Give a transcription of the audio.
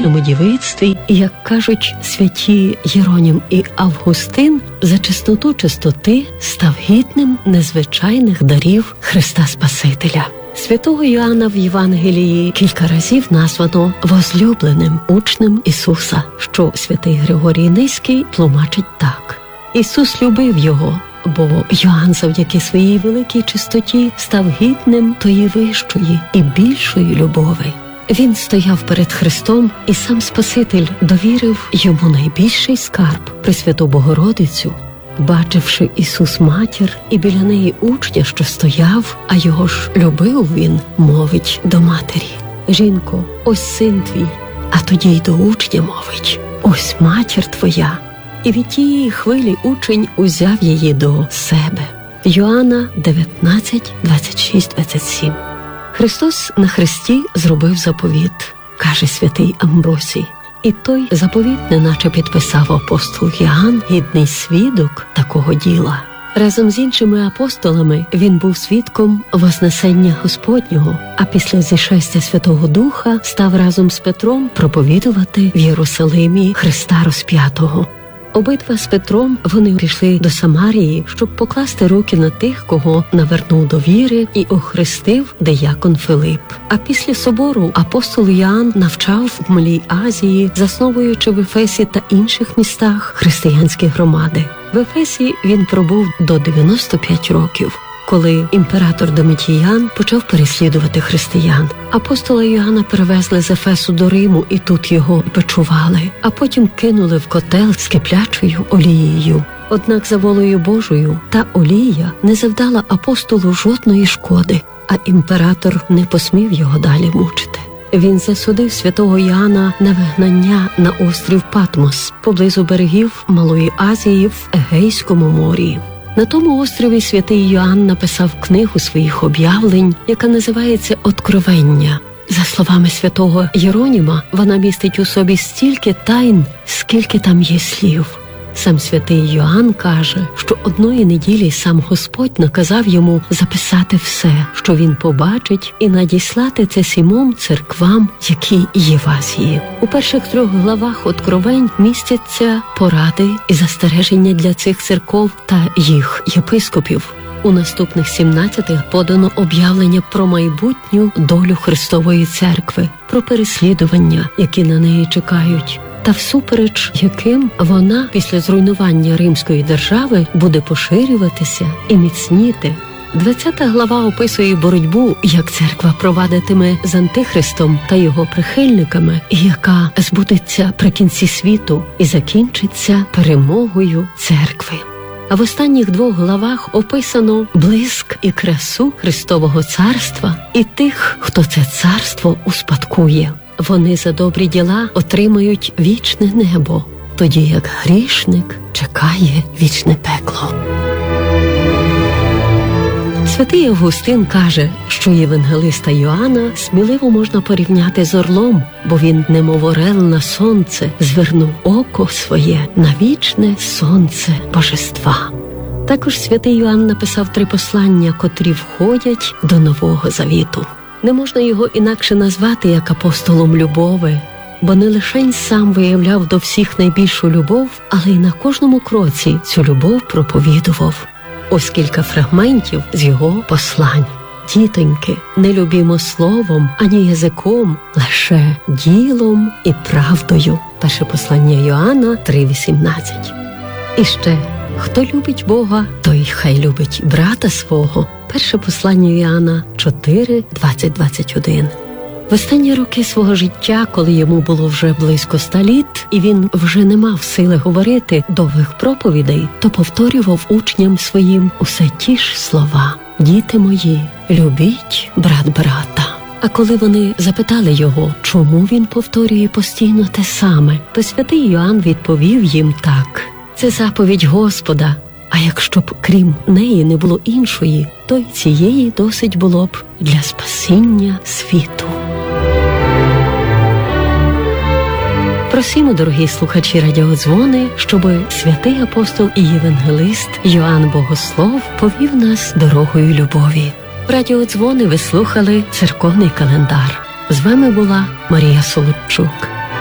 вільному дівицтві, і, як кажуть святі Єронім і Августин, за чистоту чистоти став гідним незвичайних дарів Христа Спасителя. Святого Йоанна в Євангелії кілька разів названо возлюбленим учнем Ісуса, що святий Григорій Низький тлумачить так. Ісус любив його, бо Йоанн завдяки своїй великій чистоті став гідним тої вищої і більшої любові. Він стояв перед Христом, і сам Спаситель довірив йому найбільший скарб – Пресвяту Богородицю. Бачивши Ісус матір і біля неї учня, що стояв, а його ж любив він, мовить до матері: «Жінко, ось син твій», а тоді й до учня мовить: «Ось матір твоя». І від тієї хвилі учень узяв її до себе. Йоанна 19, 26, 27. Христос на хресті зробив заповіт, каже святий Амбросій. І той заповіт неначе підписав апостол Йоанн, гідний свідок такого діла. Разом з іншими апостолами він був свідком Вознесення Господнього, а після зішестя Святого Духа став разом з Петром проповідувати в Єрусалимі Христа розп'ятого. Обидва з Петром вони пішли до Самарії, щоб покласти руки на тих, кого навернув до віри і охрестив диякон Филип. А після собору апостол Йоанн навчав в Малій Азії, засновуючи в Ефесі та інших містах християнські громади. В Ефесі він пробув до 95 років, коли імператор Домітіян почав переслідувати християн. Апостола Йоанна перевезли з Ефесу до Риму і тут його бичували, а потім кинули в котел з киплячою олією. Однак за волею Божою та олія не завдала апостолу жодної шкоди, а імператор не посмів його далі мучити. Він засудив святого Йоанна на вигнання на острів Патмос, поблизу берегів Малої Азії в Егейському морі. На тому острові святий Йоанн написав книгу своїх об'явлень, яка називається «Откровення». За словами святого Єроніма, вона містить у собі стільки тайн, скільки там є слів. Сам святий Йоанн каже, що одної неділі сам Господь наказав йому записати все, що він побачить, і надіслати це 7 церквам, які є в Азії. У перших 3 главах Откровень містяться поради і застереження для цих церков та їх єпископів. У наступних 17 подано об'явлення про майбутню долю Христової церкви, про переслідування, які на неї чекають, та всупереч яким вона після зруйнування Римської держави буде поширюватися і міцніти. 20 глава описує боротьбу, як церква провадитиме з Антихристом та його прихильниками, і яка збудеться при кінці світу і закінчиться перемогою церкви. А в останніх 2 главах описано блиск і красу Христового царства і тих, хто це царство успадкує. Вони за добрі діла отримають вічне небо, тоді як грішник чекає вічне пекло. Святий Августин каже, що євангелиста Йоанна сміливо можна порівняти з орлом, бо він, немов орел на сонце, звернув око своє на вічне сонце божества. Також святий Йоанн написав 3 послання, котрі входять до Нового Завіту. Не можна його інакше назвати як апостолом любови, бо не лише сам виявляв до всіх найбільшу любов, але й на кожному кроці цю любов проповідував. Ось кілька фрагментів з його послань. «Дітоньки, не любімо словом, ані язиком, лише ділом і правдою». Перше послання Йоанна 3,18. І ще: «Хто любить Бога, той хай любить брата свого». Перше послання Йоанна 4, 20-21. В останні роки свого життя, коли йому було вже близько 100 літ, і він вже не мав сили говорити довгих проповідей, то повторював учням своїм усе ті ж слова: «Діти мої, любіть брат брата». А коли вони запитали його, чому він повторює постійно те саме, то святий Йоанн відповів їм так: «Це заповідь Господа, а якщо б крім неї не було іншої, то й цієї досить було б для спасіння світу». Просимо, дорогі слухачі радіодзвони, щоб святий апостол і євангелист Йоанн Богослов повів нас дорогою любові. В радіодзвони ви слухали церковний календар. З вами була Марія Солодчук.